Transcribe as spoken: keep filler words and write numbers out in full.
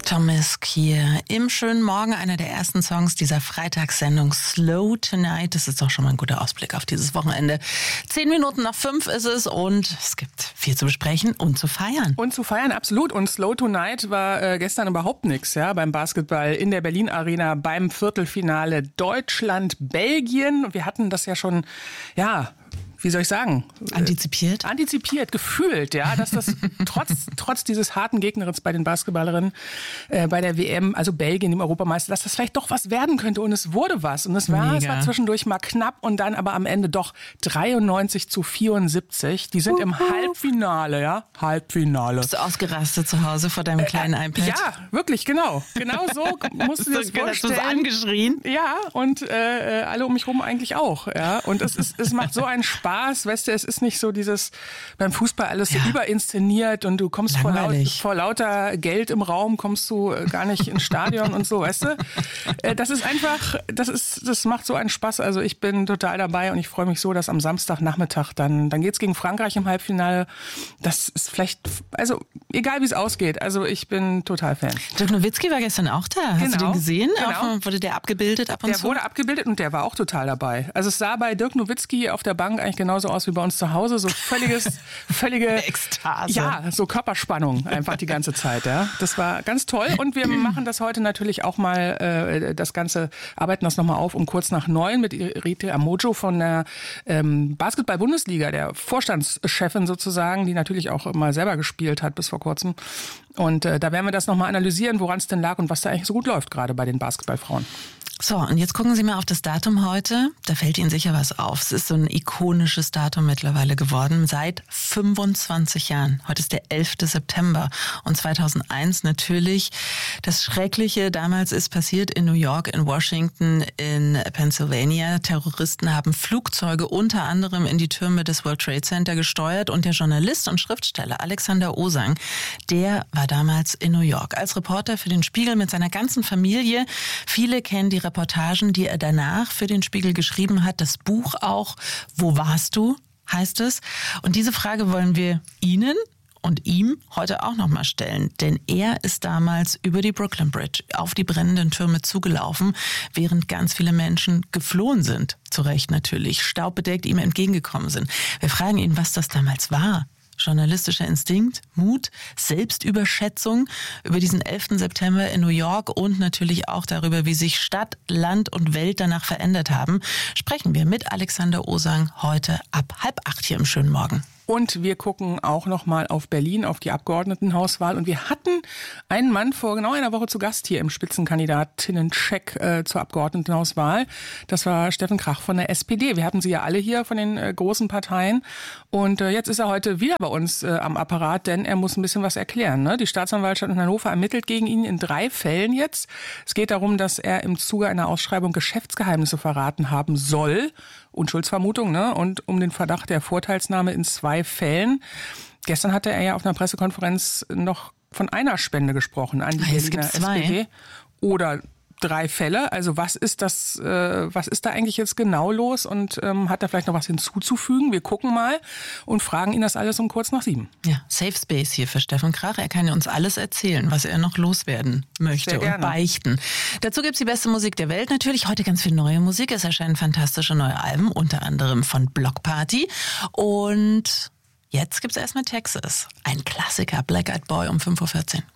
Tom Misk hier im schönen Morgen, einer der ersten Songs dieser Freitagssendung Slow Tonight. Das ist doch schon mal ein guter Ausblick auf dieses Wochenende. Zehn Minuten nach fünf ist es und es gibt viel zu besprechen und zu feiern. Und zu feiern, absolut. Und Slow Tonight war äh, gestern überhaupt nichts, ja, beim Basketball in der Berlin Arena beim Viertelfinale Deutschland-Belgien. Wir hatten das ja schon, ja, wie soll ich sagen? Antizipiert? Äh, antizipiert, gefühlt, ja, dass das trotz, trotz dieses harten Gegnerins bei den Basketballerinnen äh, bei der W M, also Belgien, dem Europameister, dass das vielleicht doch was werden könnte. Und es wurde was. Und es war, es war zwischendurch mal knapp und dann aber am Ende doch dreiundneunzig zu vierundsiebzig. Die sind uh-huh. im Halbfinale, ja, Halbfinale. Bist du ausgerastet zu Hause vor deinem kleinen äh, iPad? Ja, wirklich, genau. Genau so musst du dir das vorstellen. Hast du so angeschrien? Ja, und äh, alle um mich rum eigentlich auch. Ja. Und es, ist, es macht so einen Spaß. Spaß, weißt du, es ist nicht so dieses beim Fußball alles so ja. überinszeniert und du kommst vor, laut, vor lauter Geld im Raum, kommst du gar nicht ins Stadion und so, weißt du. Das ist einfach, das ist, das macht so einen Spaß. Also ich bin total dabei und ich freue mich so, dass am Samstagnachmittag dann, dann geht's gegen Frankreich im Halbfinale. Das ist vielleicht, also egal wie es ausgeht, also ich bin total Fan. Dirk Nowitzki war gestern auch da. Hast genau. du den gesehen? Genau. Auch, wurde der abgebildet ab und der zu? Der wurde abgebildet und der war auch total dabei. Also es sah bei Dirk Nowitzki auf der Bank eigentlich genauso aus wie bei uns zu Hause, so völliges, völlige Ekstase. Ja, so Körperspannung einfach die ganze Zeit. Ja, das war ganz toll und wir machen das heute natürlich auch mal äh, das Ganze, arbeiten das nochmal auf um kurz nach neun mit Irite Amojo von der ähm, Basketball-Bundesliga, der Vorstandschefin sozusagen, die natürlich auch mal selber gespielt hat bis vor kurzem. Und äh, da werden wir das nochmal analysieren, woran es denn lag und was da eigentlich so gut läuft, gerade bei den Basketballfrauen. So, und jetzt gucken Sie mal auf das Datum heute. Da fällt Ihnen sicher was auf. Es ist so ein ikonisches Datum mittlerweile geworden. Seit fünfundzwanzig Jahren. Heute ist der elfte September. Und zweitausendeins natürlich das Schreckliche. Damals ist passiert in New York, in Washington, in Pennsylvania. Terroristen haben Flugzeuge unter anderem in die Türme des World Trade Center gesteuert. Und der Journalist und Schriftsteller Alexander Osang, der war damals in New York als Reporter für den Spiegel mit seiner ganzen Familie. Viele kennen die Reportagen, die er danach für den Spiegel geschrieben hat. Das Buch auch. Wo warst du? Heißt es. Und diese Frage wollen wir Ihnen und ihm heute auch nochmal stellen. Denn er ist damals über die Brooklyn Bridge auf die brennenden Türme zugelaufen, während ganz viele Menschen geflohen sind. Zu Recht natürlich. Staubbedeckt ihm entgegengekommen sind. Wir fragen ihn, was das damals war. Journalistischer Instinkt, Mut, Selbstüberschätzung über diesen elften September in New York und natürlich auch darüber, wie sich Stadt, Land und Welt danach verändert haben, sprechen wir mit Alexander Osang heute ab halb acht hier im schönen Morgen. Und wir gucken auch noch mal auf Berlin, auf die Abgeordnetenhauswahl. Und wir hatten einen Mann vor genau einer Woche zu Gast hier im Spitzenkandidatinnen-Check äh, zur Abgeordnetenhauswahl. Das war Steffen Krach von der S P D. Wir hatten sie ja alle hier von den äh, großen Parteien. Und äh, jetzt ist er heute wieder bei uns äh, am Apparat, denn er muss ein bisschen was erklären. Ne? Die Staatsanwaltschaft in Hannover ermittelt gegen ihn in drei Fällen jetzt. Es geht darum, dass er im Zuge einer Ausschreibung Geschäftsgeheimnisse verraten haben soll. Unschuldsvermutung, ne? Und um den Verdacht der Vorteilsnahme in zwei Fällen. Gestern hatte er ja auf einer Pressekonferenz noch von einer Spende gesprochen an die ah, Berliner S P D. Oder drei Fälle. Also was ist das, äh, was ist da eigentlich jetzt genau los? Und ähm, hat er vielleicht noch was hinzuzufügen? Wir gucken mal und fragen ihn das alles um kurz nach sieben. Ja, Safe Space hier für Steffen Krach. Er kann uns alles erzählen, was er noch loswerden möchte und beichten. Dazu gibt's die beste Musik der Welt natürlich. Heute ganz viel neue Musik. Es erscheinen fantastische neue Alben, unter anderem von Block Party. Und jetzt gibt's erstmal Texas. Ein Klassiker, Black Eyed Boy um fünf Uhr vierzehn.